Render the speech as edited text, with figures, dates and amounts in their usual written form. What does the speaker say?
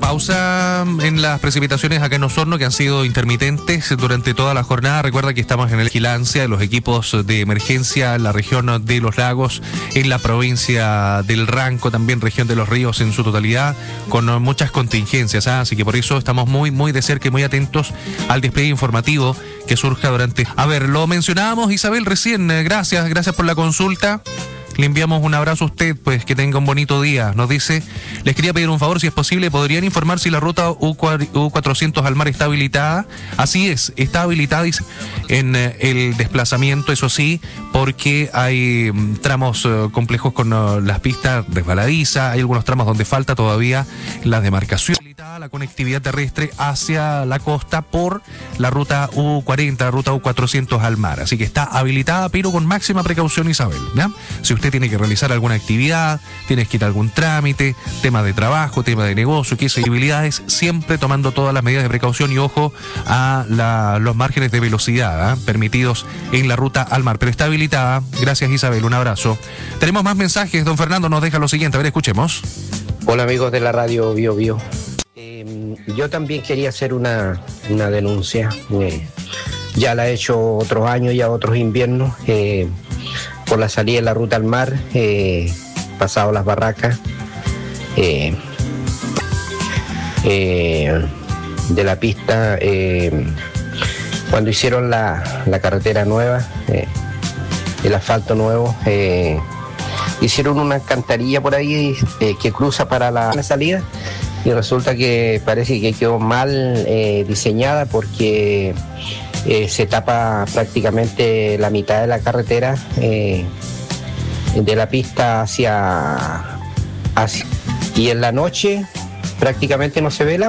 Pausa en las precipitaciones acá en Osorno, que han sido intermitentes durante toda la jornada. Recuerda que estamos en la vigilancia de los equipos de emergencia en la región de Los Lagos, en la provincia del Ranco, también región de Los Ríos en su totalidad, con muchas contingencias, así que por eso estamos muy de cerca y muy atentos al despliegue informativo que surja durante... A ver, lo mencionábamos, Isabel, recién. Gracias por la consulta. Le enviamos un abrazo a usted, pues que tenga un bonito día. Nos dice, les quería pedir un favor, si es posible, ¿podrían informar si la ruta U400 al mar está habilitada? Así es, está habilitada en el desplazamiento, eso sí, porque hay tramos complejos con las pistas resbaladizas, hay algunos tramos donde falta todavía la demarcación, la conectividad terrestre hacia la costa por la ruta U40, la ruta U400 al mar. Así que está habilitada, pero con máxima precaución, Isabel, ¿ya? Si usted tiene que realizar alguna actividad, tienes que ir a algún trámite, tema de trabajo, tema de negocio, que esas habilidades, siempre tomando todas las medidas de precaución y ojo a los márgenes de velocidad permitidos en la ruta al mar. Pero está habilitada. Gracias, Isabel, un abrazo. Tenemos más mensajes. Don Fernando nos deja lo siguiente. A ver, escuchemos. Hola, amigos de la radio Bio Bio. Yo también quería hacer una denuncia. Ya la he hecho otros años, ya otros inviernos. Por la salida de la ruta al mar, pasado las barracas, de la pista, cuando hicieron la carretera nueva, el asfalto nuevo, hicieron una alcantarilla por ahí que cruza para la salida, y resulta que parece que quedó mal diseñada porque se tapa prácticamente la mitad de la carretera de la pista hacia y en la noche prácticamente no se ve